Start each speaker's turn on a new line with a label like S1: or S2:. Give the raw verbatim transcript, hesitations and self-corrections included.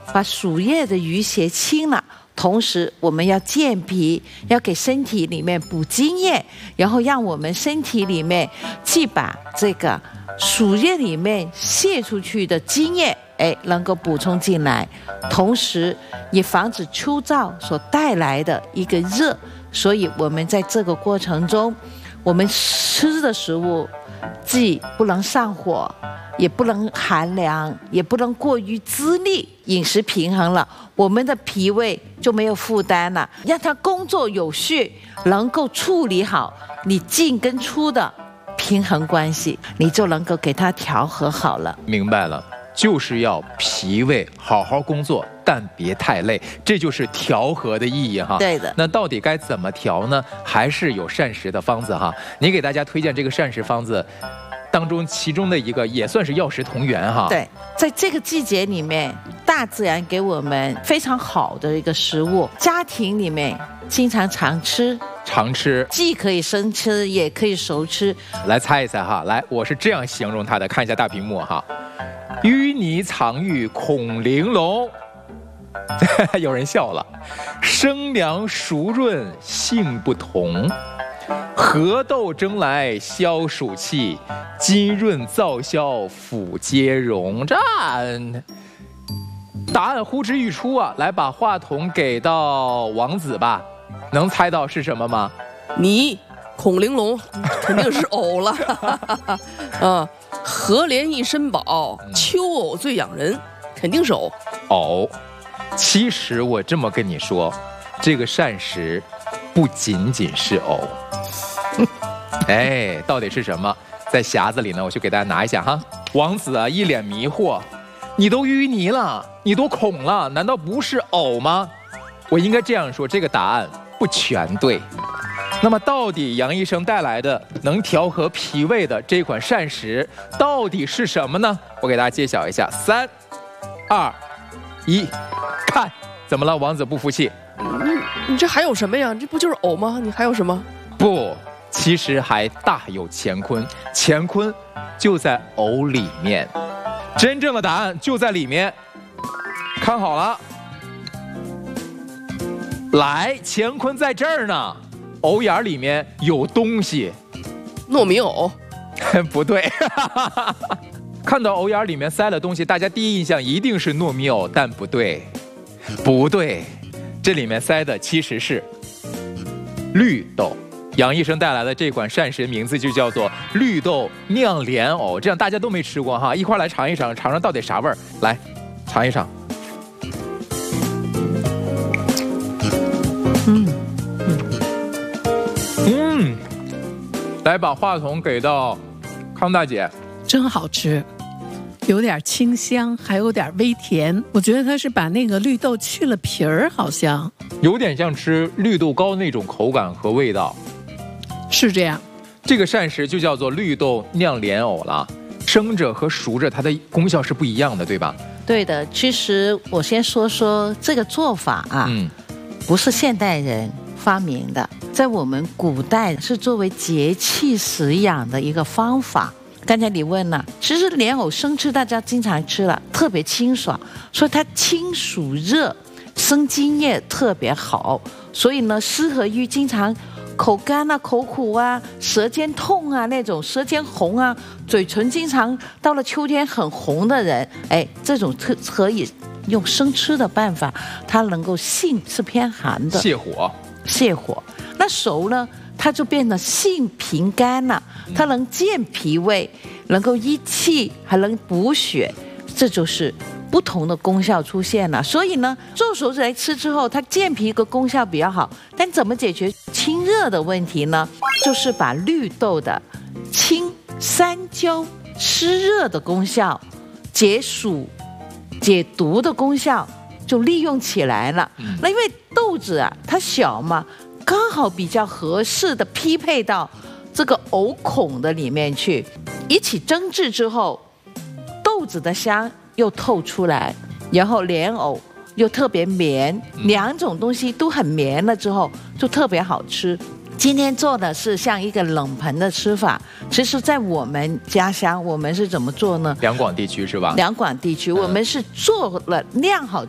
S1: 把鼠叶的淤血清了。同时，我们要健脾，要给身体里面补津液，然后让我们身体里面既把这个鼠叶里面泄出去的津液，哎，能够补充进来，同时也防止秋燥所带来的一个热。所以，我们在这个过程中，我们吃的食物既不能上火，也不能寒凉，也不能过于滋腻，饮食平衡了，我们的脾胃就没有负担了，让它工作有序，能够处理好你进跟出的平衡关系，你就能够给它调和好了。
S2: 明白了，就是要脾胃好好工作，但别太累，这就是调和的意义哈。
S1: 对的。
S2: 那到底该怎么调呢？还是有膳食的方子哈。你给大家推荐这个膳食方子当中，其中的一个也算是药食同源哈。
S1: 对，在这个季节里面，大自然给我们非常好的一个食物，家庭里面经常常吃。
S2: 常吃，
S1: 既可以生吃，也可以熟吃。
S2: 来猜一猜哈，来，我是这样形容它的，看一下大屏幕哈。淤泥藏玉孔玲珑，有人笑了。生凉熟润性不同，合豆蒸来消暑气，津润燥消腹皆容。这答案呼之欲出啊！来，把话筒给到王子吧。能猜到是什么吗？
S3: 你孔玲珑肯定是藕了，啊，荷莲一身宝，秋藕最养人，肯定是藕。
S2: 藕，其实我这么跟你说，这个膳食不仅仅是藕。哎，到底是什么？在匣子里呢，我去给大家拿一下哈。王子啊，一脸迷惑，你都淤泥了，你都孔了，难道不是藕吗？我应该这样说，这个答案不全对。那么到底杨医生带来的能调和脾胃的这款膳食到底是什么呢？我给大家揭晓一下，三二一，看，怎么了？王子不服气。
S3: 你你这还有什么呀？这不就是藕吗？你还有什么？
S2: 不，其实还大有乾坤，乾坤就在藕里面，真正的答案就在里面。看好了。来，乾坤在这儿呢，藕眼里面有东西。
S3: 糯米藕？
S2: 不对，看到藕眼里面塞了东西，大家第一印象一定是糯米藕，但不对，不对，这里面塞的其实是绿豆。杨医生带来的这款膳食名字就叫做绿豆酿莲藕，这样大家都没吃过哈，一块来尝一尝，尝尝到底啥味儿。来，尝一尝。
S1: 嗯
S2: 嗯，来把话筒给到康大姐。
S4: 真好吃，有点清香，还有点微甜。我觉得它是把那个绿豆去了皮儿，好像
S2: 有点像吃绿豆糕那种口感和味道。
S4: 是这样。
S2: 这个膳食就叫做绿豆酿莲藕了，生着和熟着它的功效是不一样的，对吧？
S1: 对的，其实我先说说这个做法啊。嗯。不是现代人发明的，在我们古代是作为节气食养的一个方法。刚才你问了，其实莲藕生吃大家经常吃了，特别清爽，所以它清暑热，生津液特别好，所以呢适合于经常口干啊、口苦啊、舌尖痛啊那种舌尖红啊、嘴唇经常到了秋天很红的人，哎，这种特可以用生吃的办法，它能够性是偏寒的，
S2: 泻火，
S1: 泻火。那熟呢，它就变得性平肝了，它能健脾胃，能够益气，还能补血，这就是不同的功效出现了。所以呢，做熟来吃之后，它健脾的功效比较好。但怎么解决清热的问题呢？就是把绿豆的清三焦湿热的功效，解暑解毒的功效就利用起来了。那因为豆子啊，它小嘛，刚好比较合适的匹配到这个藕孔的里面去，一起蒸制之后，豆子的香又透出来，然后莲藕又特别绵，两种东西都很绵了之后，就特别好吃。今天做的是像一个冷盆的吃法，其实在我们家乡我们是怎么做呢？
S2: 两广地区是吧？
S1: 两广地区我们是做了晾好